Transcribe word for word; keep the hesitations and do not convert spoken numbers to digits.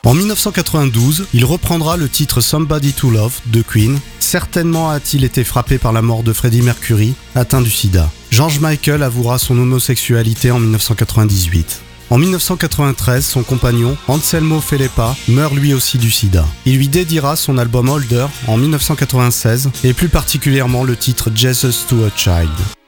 En dix-neuf cent quatre-vingt-douze, il reprendra le titre Somebody to Love de Queen. Certainement a-t-il été frappé par la mort de Freddie Mercury, atteint du sida. George Michael avouera son homosexualité en dix-neuf cent quatre-vingt-dix-huit. En dix-neuf cent quatre-vingt-treize, son compagnon, Anselmo Felipa, meurt lui aussi du sida. Il lui dédiera son album Older en dix-neuf cent quatre-vingt-seize et plus particulièrement le titre Jesus to a Child.